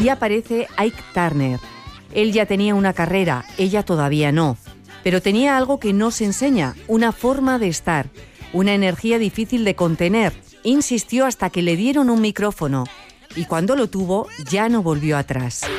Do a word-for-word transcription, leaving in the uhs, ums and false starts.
y aparece Ike Turner. Él ya tenía una carrera, ella todavía no. Pero tenía algo que no se enseña, una forma de estar, una energía difícil de contener. Insistió hasta que le dieron un micrófono y cuando lo tuvo ya no volvió atrás.